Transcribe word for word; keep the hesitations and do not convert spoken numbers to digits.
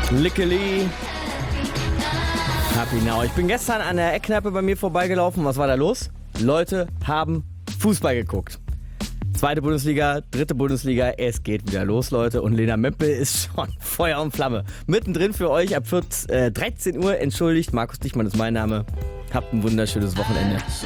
Lickeli. Happy Now. Ich bin gestern an der Eckkneipe bei mir vorbeigelaufen. Was war da los? Leute haben Fußball geguckt. Zweite Bundesliga, dritte Bundesliga, es geht wieder los, Leute. Und Lena Meppel ist schon Feuer und Flamme. Mittendrin für euch ab vierzehn, äh, dreizehn Uhr. Entschuldigt, Markus Dichmann ist mein Name. Habt ein wunderschönes Wochenende.